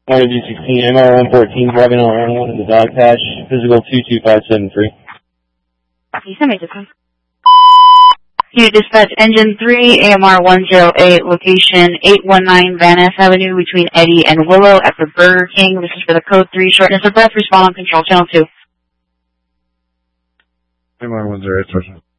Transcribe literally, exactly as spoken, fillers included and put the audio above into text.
One of you sixteen, M R one fourteen, driving on one in the dog patch, physical two two five seven three. You send me this one. You dispatch engine three, A M R one oh eight, location eight one nine Van Ness Avenue between Eddy and Willow at the Burger King. This is for the code three, shortness of breath, respond on control channel two. M R one oh eight,